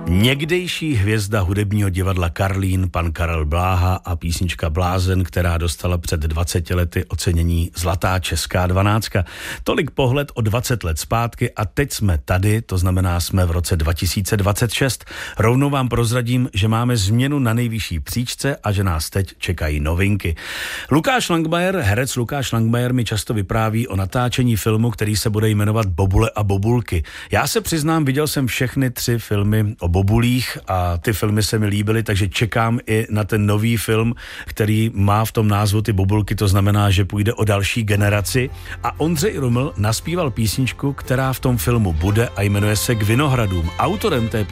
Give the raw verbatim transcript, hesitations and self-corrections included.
Někdejší hvězda hudebního divadla Karlín, pan Karel Bláha a písnička Blázen, která dostala před dvaceti lety ocenění Zlatá česká dvanáctka. Tolik pohled o dvacet let zpátky a teď jsme tady, to znamená jsme v roce dva tisíce dvacet šest. Rovnou vám prozradím, že máme změnu na nejvyšší příčce a že nás teď čekají novinky. Lukáš Langmajer, herec Lukáš Langmajer mi často vypráví o natáčení filmu, který se bude jmenovat Bobule a bobulky. Já se přiznám, viděl jsem všechny tři filmy o bobulích a ty filmy se mi líbily, takže čekám i na ten nový film, který má v tom názvu ty bobulky, to znamená, že půjde o další generaci. A Ondřej Ruml naspíval písničku, která v tom filmu bude a jmenuje se K Vinohradům. Autorem té